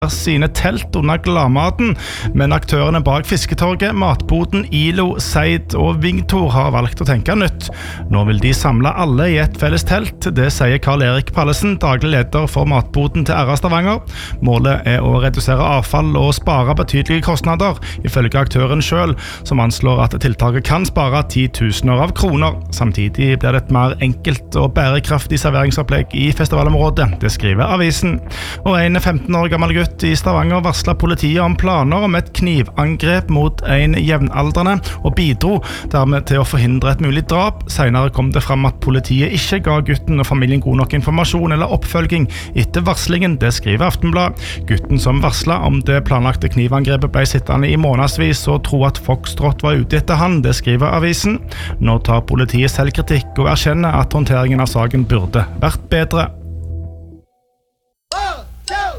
sine telt under Gladmaten, men aktørene bak Fisketorget, Matboden, ILO, Seid og Vingtor har valgt å tenke nytt. Nå vil de samle alle i et felles telt, det sier Karl Erik Pallesen, daglig leder for Matboden til RA Stavanger. Målet er å redusere avfall og spare betydelige kostnader, ifølge aktøren selv, som anslår at tiltaket kan spare 10 000 av kroner. Samtidig blir det et mer enkelt og bærekraftig serveringsopplegg i festivalområdet, det skriver avisen. Og en 15 år gammel gutt i Stavanger varslet politiet om planer om et knivangrep mot en jevnaldrende og bidro dermed til å forhindre et mulig drap. Senere kom det fram at politiet ikke ga gutten og familien god nok informasjon eller oppfølging etter varslingen, det skriver Aftenblad. Gutten som varslet om det planlagte knivangrepet ble sittende i månedsvis og tro at Foxtrot var ute etter han, det skriver avisen. Nå tar politiet selvkritikk og erkjenner at håndteringen av saken burde vært bedre.